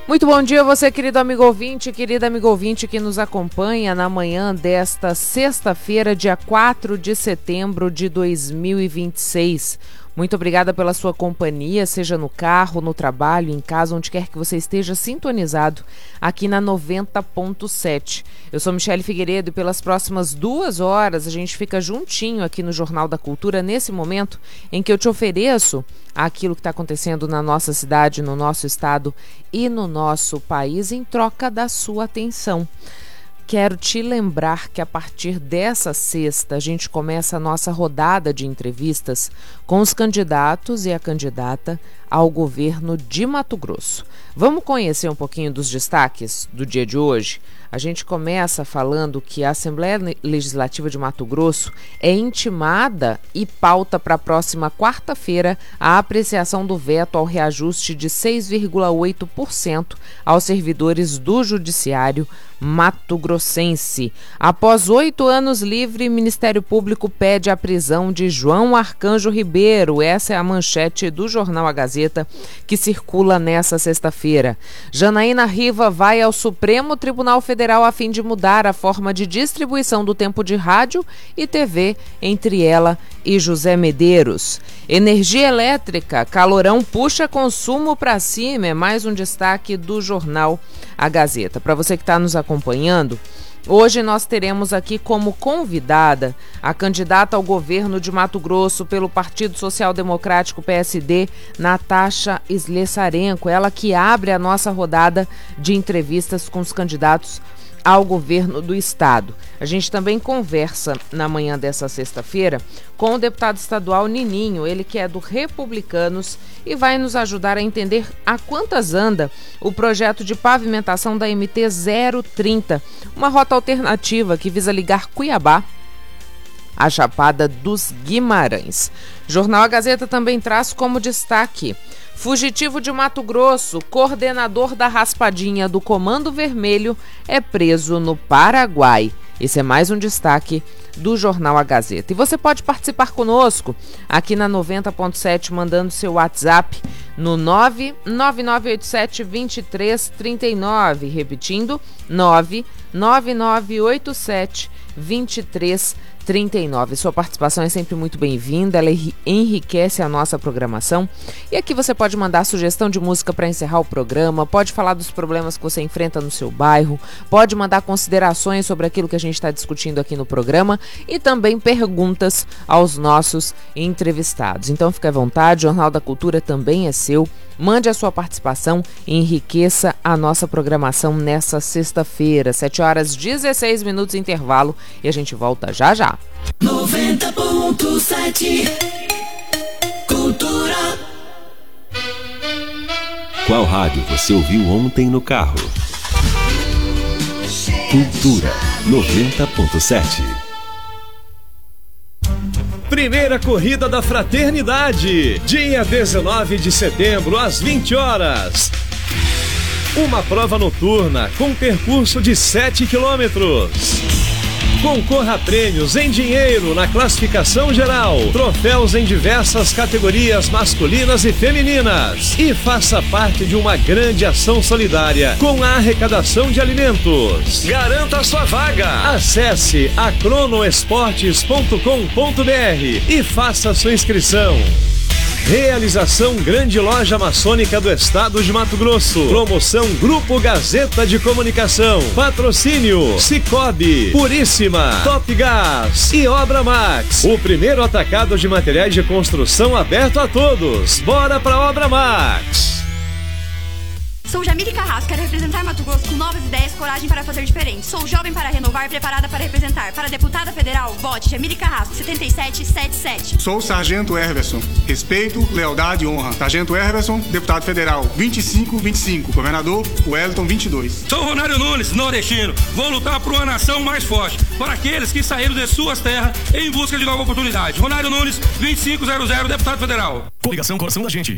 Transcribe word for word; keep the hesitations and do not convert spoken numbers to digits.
Muito bom dia, você, querido amigo ouvinte, querida amigo ouvinte que nos acompanha na manhã desta sexta-feira, dia quatro de setembro de dois mil e vinte e seis. Muito obrigada pela sua companhia, seja no carro, no trabalho, em casa, onde quer que você esteja sintonizado aqui na noventa ponto sete. Eu sou Michele Figueiredo e pelas próximas duas horas a gente fica juntinho aqui no Jornal da Cultura, nesse momento em que eu te ofereço aquilo que está acontecendo na nossa cidade, no nosso estado e no nosso país em troca da sua atenção. Quero te lembrar que a partir dessa sexta a gente começa a nossa rodada de entrevistas com os candidatos e a candidata ao governo de Mato Grosso. Vamos conhecer um pouquinho dos destaques do dia de hoje? A gente começa falando que a Assembleia Legislativa de Mato Grosso é intimada e pauta para a próxima quarta-feira a apreciação do veto ao reajuste de seis vírgula oito por cento aos servidores do Judiciário mato-grossense. Após oito anos livre, Ministério Público pede a prisão de João Arcanjo Ribeiro. Essa é a manchete do jornal A Gazeta, que circula nessa sexta-feira. Janaína Riva vai ao Supremo Tribunal Federal a fim de mudar a forma de distribuição do tempo de rádio e T V entre ela e José Medeiros. Energia elétrica, calorão puxa consumo para cima, é mais um destaque do jornal A Gazeta. Para você que está nos acompanhando, hoje nós teremos aqui como convidada a candidata ao governo de Mato Grosso pelo Partido Social Democrático P S D, Natasha Slessarenko, ela que abre a nossa rodada de entrevistas com os candidatos ao governo do estado. A gente também conversa na manhã dessa sexta-feira com o deputado estadual Nininho, ele que é do Republicanos e vai nos ajudar a entender a quantas anda o projeto de pavimentação da M T zero trinta, uma rota alternativa que visa ligar Cuiabá à Chapada dos Guimarães. Jornal A Gazeta também traz como destaque: fugitivo de Mato Grosso, coordenador da raspadinha do Comando Vermelho, é preso no Paraguai. Esse é mais um destaque do Jornal A Gazeta. E você pode participar conosco aqui na noventa ponto sete, mandando seu WhatsApp no nove nove nove oito sete, dois três três nove. Repetindo, nove nove nove oito sete, dois três três nove. Sua participação é sempre muito bem-vinda, ela enriquece a nossa programação. E aqui você pode mandar sugestão de música para encerrar o programa, pode falar dos problemas que você enfrenta no seu bairro, pode mandar considerações sobre aquilo que a gente está discutindo aqui no programa e também perguntas aos nossos entrevistados. Então fique à vontade, o Jornal da Cultura também é seu. Mande a sua participação e enriqueça a nossa programação nessa sexta-feira, sete horas e dezesseis minutos intervalo, e a gente volta já já. noventa ponto sete Cultura. Qual rádio você ouviu ontem no carro? Cultura noventa ponto sete. Primeira Corrida da Fraternidade, dia dezenove de setembro, às vinte horas. Uma prova noturna com percurso de sete quilômetros. Concorra a prêmios em dinheiro na classificação geral, troféus em diversas categorias masculinas e femininas e faça parte de uma grande ação solidária com a arrecadação de alimentos. Garanta sua vaga. Acesse acronoesportes ponto com ponto br e faça sua inscrição. Realização Grande Loja Maçônica do Estado de Mato Grosso. Promoção Grupo Gazeta de Comunicação. Patrocínio Sicoob, Puríssima, Top Gás e Obra Max. O primeiro atacado de materiais de construção aberto a todos. Bora pra Obra Max. Sou Jamile Carrasco, quero representar Mato Grosso com novas ideias, coragem para fazer diferente. Sou jovem para renovar e preparada para representar. Para deputada federal, vote Jamile Carrasco, setenta e sete setenta e sete. Sou o Sargento Herverson. Respeito, lealdade e honra. Sargento Herverson, deputado federal, vinte e cinco vinte e cinco. Governador, Wellington, vinte e dois. Sou Ronário Nunes, nordestino. Vou lutar por uma nação mais forte, para aqueles que saíram de suas terras em busca de nova oportunidade. Ronário Nunes, vinte e cinco zero zero, deputado federal. Coligação Coração da Gente.